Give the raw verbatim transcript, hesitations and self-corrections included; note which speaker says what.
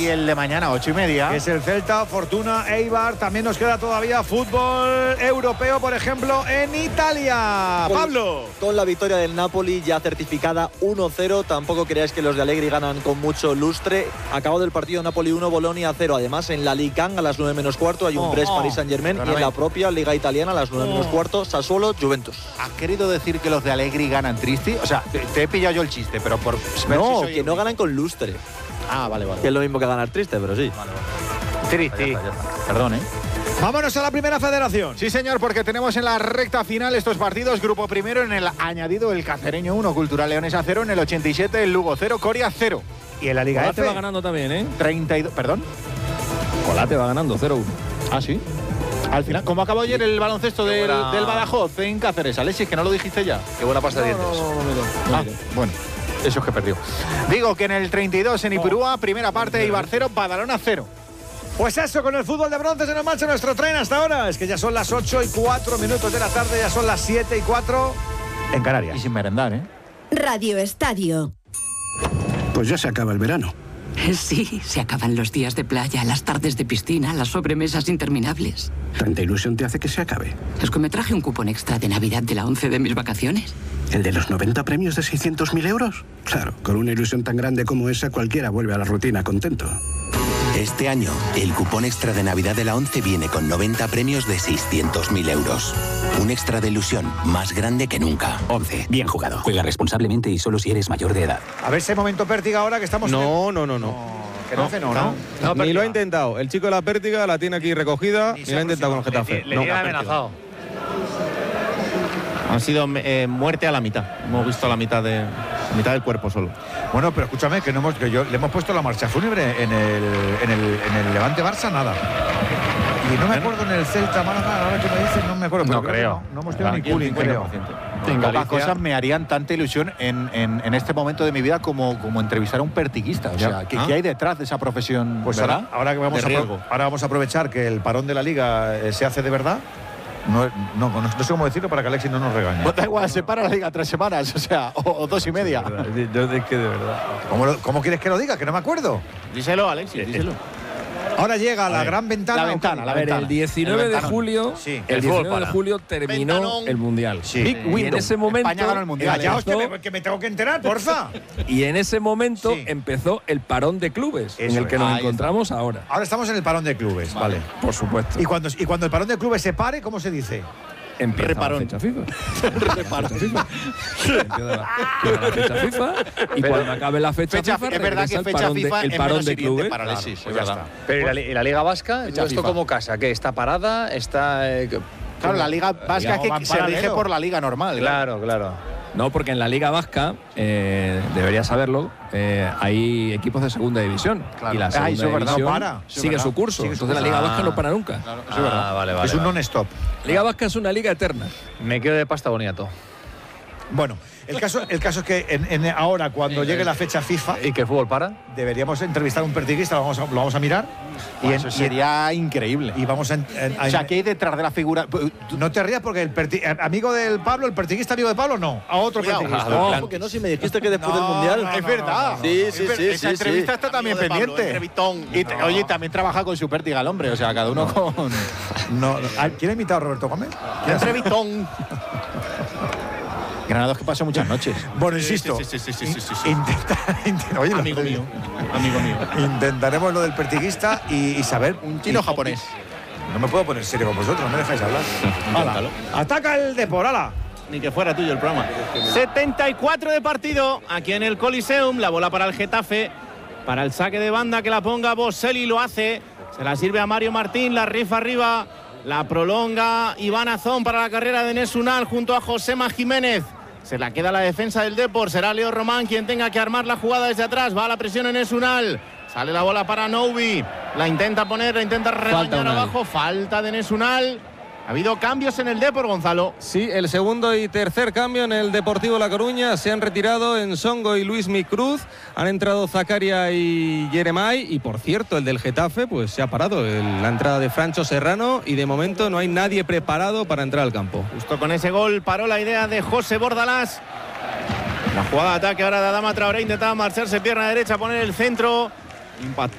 Speaker 1: Y el de mañana, ocho y media.
Speaker 2: Que es el Celta, Fortuna, Eibar. También nos queda todavía fútbol europeo, por ejemplo, en Italia.
Speaker 3: Con,
Speaker 2: Pablo.
Speaker 3: Con la victoria del Napoli ya certificada uno cero. Tampoco creáis que los de Allegri ganan con mucho lustre. Acabado el partido, Napoli uno, Bolonia cero. Además, en la Ligue uno a las nueve menos cuarto hay un
Speaker 1: Oh,
Speaker 3: Brest
Speaker 1: oh,
Speaker 3: Paris Saint-Germain. Y en la propia Liga Italiana a las nueve
Speaker 1: oh.
Speaker 3: menos cuarto, Sassuolo, Juventus.
Speaker 1: ¿Has querido decir que los de Allegri ganan triste? O sea, te, te he pillado yo el chiste, pero por...
Speaker 3: No,
Speaker 1: si
Speaker 3: que no ganan con lustre.
Speaker 1: Ah, vale, vale.
Speaker 3: Que es lo mismo que ganar triste, pero sí.
Speaker 1: Vale, vale. Triste. Perdón, ¿eh?
Speaker 2: Vámonos a la primera federación.
Speaker 1: Sí, señor, porque tenemos en la recta final estos partidos. Grupo primero en el añadido el Cacereño uno, Cultural Leonesa cero, en el ochenta y siete el Lugo cero, Coria cero.
Speaker 2: Y en la Liga
Speaker 4: Colate
Speaker 2: F
Speaker 4: va ganando también, ¿eh?
Speaker 1: treinta y dos, ¿perdón?
Speaker 4: Colate va ganando cero uno.
Speaker 1: Ah, sí. Al final, ¿cómo acabó ayer el baloncesto del,
Speaker 5: buena...
Speaker 1: del Badajoz en Cáceres? Alexis, que no lo dijiste ya.
Speaker 5: Qué buena pasta de dientes.
Speaker 4: No, no, no, no, no,
Speaker 1: Ah, bueno, eso es que perdió. Digo que en el treinta y dos en Ipurúa, primera parte, Ibar cero, Badalona cero.
Speaker 2: Pues eso, con el fútbol de bronce se nos marcha nuestro tren hasta ahora. Es que ya son las ocho y cuatro minutos de la tarde, ya son las siete y cuatro en Canarias.
Speaker 1: Y sin merendar, ¿eh?
Speaker 6: Radio Estadio.
Speaker 7: Pues ya se acaba el verano.
Speaker 8: Sí, se acaban los días de playa, las tardes de piscina, las sobremesas interminables.
Speaker 7: ¿Tanta ilusión te hace que se acabe?
Speaker 8: Es que me traje un cupón extra de Navidad de la once de mis vacaciones.
Speaker 7: ¿El de los noventa premios de seiscientos mil euros? Claro, con una ilusión tan grande como esa, cualquiera vuelve a la rutina contento.
Speaker 9: Este año, el cupón extra de Navidad de la once viene con noventa premios de seiscientos mil euros. Un extra de ilusión más grande que nunca.
Speaker 10: once. Bien jugado. Juega responsablemente y solo si eres mayor de edad.
Speaker 2: A ver ese momento pértiga ahora que estamos...
Speaker 11: No, no, no, no.
Speaker 2: Que no hace no, ¿no?
Speaker 11: no Ni lo ha intentado. El chico de la pértiga la tiene aquí recogida y lo ha intentado con el Getafe.
Speaker 5: Le, le
Speaker 11: no,
Speaker 5: amenazado.
Speaker 4: Ha sido eh, muerte a la mitad. Hemos visto la mitad de mitad del cuerpo solo.
Speaker 2: Bueno, pero escúchame, que, no hemos, que yo, le hemos puesto la marcha fúnebre en el, en el, en el Levante Barça, nada. Y no me acuerdo en el Celta Málaga, ahora que me dices, no me acuerdo.
Speaker 1: No
Speaker 2: creo.
Speaker 1: creo.
Speaker 2: No, no hemos tenido ni cooling, creo.
Speaker 1: En pocas cosas me harían tanta ilusión en, en, en este momento de mi vida como, como entrevistar a un pertiquista. O sea, ¿qué,
Speaker 2: ¿Ah?
Speaker 1: ¿qué hay detrás de esa profesión?
Speaker 2: Pues
Speaker 1: ¿verdad?
Speaker 2: ahora, ahora, que vamos
Speaker 1: de
Speaker 2: a, ahora vamos a aprovechar que el parón de la Liga eh, se hace de verdad. No, no, no, no sé cómo decirlo para que Alexis no nos regañe.
Speaker 1: Pues da igual, se para la Liga tres semanas, o sea, o, o dos y media.
Speaker 11: Sí, yo es que de verdad.
Speaker 2: ¿Cómo, lo, ¿Cómo quieres que lo diga? Que no me acuerdo.
Speaker 4: Díselo, Alexis, díselo.
Speaker 2: Ahora llega la gran ventana.
Speaker 1: La ventana, la
Speaker 4: A ver,
Speaker 1: ventana.
Speaker 4: el diecinueve de julio,
Speaker 2: Sí.
Speaker 4: el
Speaker 5: El
Speaker 4: diecinueve
Speaker 5: fútbol
Speaker 4: de
Speaker 5: para.
Speaker 4: julio terminó
Speaker 5: Ventanón.
Speaker 4: el Mundial.
Speaker 2: Sí.
Speaker 1: Big
Speaker 4: Y en
Speaker 1: Window.
Speaker 4: ese momento
Speaker 1: España ganó el Mundial.
Speaker 2: Venga, ya,
Speaker 1: ¿eh?
Speaker 2: hostia, me, que me tengo que enterar, porfa.
Speaker 4: Y en ese momento
Speaker 2: Sí.
Speaker 4: empezó el parón de clubes,
Speaker 2: Eso
Speaker 4: en el que
Speaker 2: es.
Speaker 4: nos
Speaker 1: Ahí está.
Speaker 4: encontramos ahora.
Speaker 2: Ahora estamos en el parón de clubes, vale.
Speaker 4: Por supuesto.
Speaker 2: Y cuando, y cuando el parón de clubes se pare, ¿cómo se dice?
Speaker 4: Empieza
Speaker 1: Reparón.
Speaker 4: la fecha FIFA. Reparón. FIFA. Empieza la, empieza la fecha FIFA y
Speaker 5: Pero-
Speaker 4: cuando acabe la fecha,
Speaker 1: Fecha-
Speaker 4: FIFA
Speaker 1: es verdad
Speaker 4: regresa
Speaker 1: que
Speaker 4: el
Speaker 1: fecha
Speaker 4: parón de,
Speaker 1: FIFA
Speaker 4: el
Speaker 1: es
Speaker 4: parón
Speaker 1: menos
Speaker 4: de
Speaker 1: hiriente
Speaker 4: clubes.
Speaker 1: para Alexis,
Speaker 2: Pues
Speaker 1: ya
Speaker 2: ya
Speaker 1: está.
Speaker 5: Pero ¿y la, y la Liga Vasca?
Speaker 1: Fecha
Speaker 5: ¿Esto
Speaker 1: FIFA.
Speaker 5: como casa? ¿Qué? ¿Está parada? ¿Está...? Eh, que-
Speaker 1: Claro, la Liga Vasca
Speaker 2: Liga
Speaker 1: que
Speaker 2: va
Speaker 1: se rige
Speaker 2: paralelo.
Speaker 1: por la Liga normal.
Speaker 5: Claro, claro.
Speaker 4: No, porque en la Liga Vasca, eh, deberías saberlo, eh, hay equipos de segunda división.
Speaker 1: Claro.
Speaker 4: Y la
Speaker 1: Ah,
Speaker 4: segunda
Speaker 1: eso es verdad,
Speaker 4: división
Speaker 2: no para. Eso es
Speaker 4: sigue
Speaker 2: verdad.
Speaker 4: su curso.
Speaker 2: Sigue su
Speaker 4: Entonces la
Speaker 2: curso.
Speaker 4: Liga Vasca
Speaker 5: Ah.
Speaker 4: no para nunca.
Speaker 1: Claro, eso es
Speaker 5: Ah,
Speaker 1: verdad.
Speaker 5: vale, vale.
Speaker 2: es un
Speaker 5: vale.
Speaker 2: non-stop.
Speaker 4: Liga Vasca es una liga eterna.
Speaker 5: Me quedo de pasta boniato.
Speaker 2: Bueno, el caso, el caso es que en, en ahora, cuando llegue la fecha FIFA,
Speaker 5: ¿Y que el fútbol para?
Speaker 2: deberíamos entrevistar a un pertiguista, lo vamos a, lo vamos a mirar.
Speaker 1: Y
Speaker 2: en-
Speaker 1: eso sería increíble.
Speaker 2: y vamos a, en- en- a-
Speaker 1: O sea, ¿qué hay detrás de la figura?
Speaker 2: No te rías porque el perti- amigo del Pablo, el pertiguista amigo de Pablo, no. A otro
Speaker 1: Cuidado.
Speaker 2: pertiguista.
Speaker 3: No,
Speaker 5: plan.
Speaker 3: porque no, si me dijiste que después
Speaker 2: No,
Speaker 3: del Mundial.
Speaker 2: no,
Speaker 1: Es verdad.
Speaker 3: Sí,
Speaker 1: Es
Speaker 3: sí,
Speaker 1: ver-
Speaker 3: sí,
Speaker 1: Esa
Speaker 3: sí,
Speaker 1: entrevista
Speaker 3: sí.
Speaker 1: está también
Speaker 5: Amigo de Pablo,
Speaker 1: pendiente.
Speaker 5: entrevistón.
Speaker 1: Y te- Oye, también trabaja con su pértiga el hombre, o sea, cada uno con.
Speaker 2: No, no. Ah, ¿quién ha invitado a Roberto Gómez?
Speaker 5: Entrevistón.
Speaker 1: Granados que pasó muchas noches.
Speaker 2: Bueno, insisto.
Speaker 4: sí, sí, sí, sí, sí, sí, sí.
Speaker 2: Intenta, intenta- oye,
Speaker 4: Amigo
Speaker 2: lo-
Speaker 4: mío. Amigo mío.
Speaker 2: Intentaremos lo del pertiguista y, y saber.
Speaker 1: Un chino
Speaker 2: y-
Speaker 1: japonés.
Speaker 2: No me puedo poner serio con vosotros, no me dejáis hablar. Hala, ataca el Depor, hala.
Speaker 4: Ni que fuera tuyo el programa. setenta y cuatro de partido aquí en el Coliseum. La bola para el Getafe. Para el saque de banda que la ponga Boselli, lo hace. Se la sirve a Mario Martín, la rifa arriba. La prolonga Iván Azón para la carrera de Nesunal junto a Josema Jiménez. Se la queda la defensa del Depor. Será Leo Román quien tenga que armar la jugada desde atrás. Va a la presión en Nesunal. Sale la bola para Noubi. La intenta poner, la intenta rebañar abajo. Falta de Nesunal. Ha habido cambios en el Depor, Gonzalo.
Speaker 11: Sí, el segundo y tercer cambio en el Deportivo La Coruña. Se han retirado Ensongo y Luis Micruz. Han entrado Zacaria y Jeremai. Y por cierto, el del Getafe, pues se ha parado el- la entrada de Francho Serrano. Y de momento no hay nadie preparado para entrar al campo.
Speaker 4: Justo con ese gol paró la idea de José Bordalás. La jugada de ataque ahora de Adama Traoré. Intentaba marcharse pierna derecha, poner el centro. Impactó